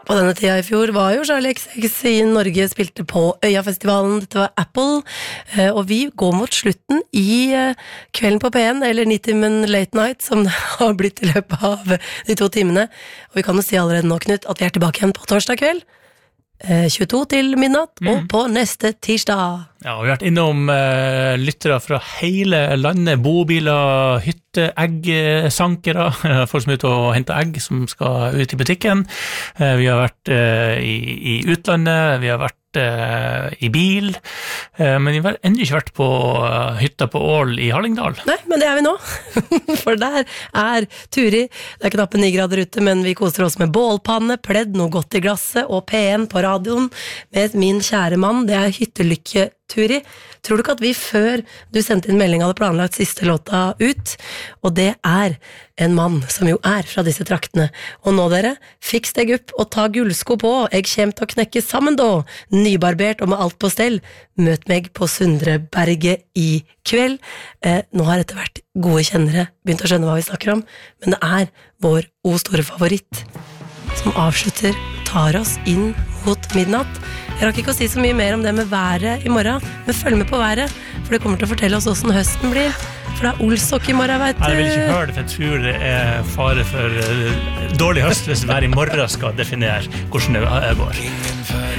På denne tida I fjor var jo Charlie XX I Norge, spilte på Øyafestivalen, dette var Apple, og vi går mot slutten I kvelden på P1, eller 90-men late night, som det har blitt I løpet av de 2 timene, og vi kan jo si allerede nå, Knut, at vi tilbake igjen på torsdag kveld, 22 til midnatt, og på neste tirsdag. Ja, vi har vært innom lyttere fra hele landet, bobiler, hytte, eggsankere, folk som ute og henter egg som skal ut I butikken. Vi har vært I utlandet, vi har vært I bil, men vi har enda ikke vært på hytta på Ål I Hallingdal. Nei, men det vi nå, for der Turi, det knappe 9 grader ute, men vi koser oss med bålpanne, pledd, noe godt I glasset, og P1 på radioen, med min kjære mann, det Hyttelykke Turi. Tror du ikke at vi før du sendte inn melding hadde planlagt siste låta ut, og det en mann som jo fra disse traktene. Og nå dere, fiks deg opp og ta gullsko på, jeg kommer til å knekke sammen da, nybarbert og med alt på stell. Møt meg på Sundreberget I kveld. Nå har etter hvert gode kjennere begynt å skjønne hva vi snakker om, men det vår store favoritt som avslutter, tar oss inn mot midnatt. Jeg rakk ikke å si så mye mer om det med været I morgen, men følg med på været, for det kommer til å fortelle oss hvordan høsten blir. For det Olsok I morgen, vet du. Jeg vil ikke høre det, for jeg tror det fare for dårlig høst hvis været I morgen skal definere hvordan det går.